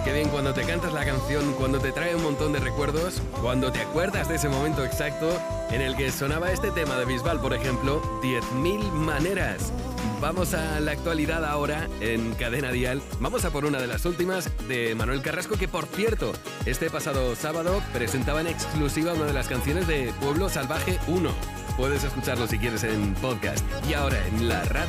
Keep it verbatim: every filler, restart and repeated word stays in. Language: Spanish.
Qué bien cuando te cantas la canción, cuando te trae un montón de recuerdos, cuando te acuerdas de ese momento exacto en el que sonaba este tema de Bisbal, por ejemplo, diez mil maneras. Vamos a la actualidad ahora en Cadena Dial. Vamos a por una de las últimas de Manuel Carrasco, que por cierto, este pasado sábado presentaba en exclusiva una de las canciones de Pueblo Salvaje uno. Puedes escucharlo si quieres en podcast. Y ahora en la radio.